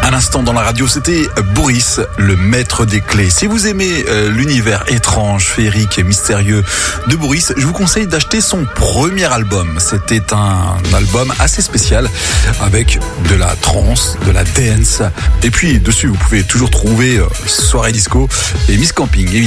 À l'instant dans la radio, c'était Boris, le maître des clés. Si vous aimez l'univers étrange, féerique et mystérieux de Boris, je vous conseille d'acheter son premier album. C'était un album assez spécial avec de la trance, de la dance. Et puis dessus, vous pouvez toujours trouver Soirée Disco et Miss Camping, évidemment.